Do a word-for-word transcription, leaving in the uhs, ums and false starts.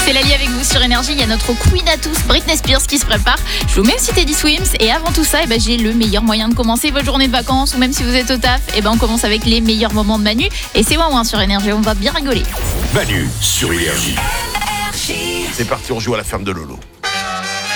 C'est Lali avec vous sur Énergie. Il y a notre queen à tous, Britney Spears, qui se prépare. Je vous mets aussi Teddy Swims. Et avant tout ça, eh ben, j'ai le meilleur moyen de commencer votre journée de vacances. Ou même si vous êtes au taf, eh ben, on commence avec les meilleurs moments de Manu. Et c'est Ouin Ouin sur Énergie. On va bien rigoler. Manu sur Énergie. C'est parti, on joue à la ferme de Lolo.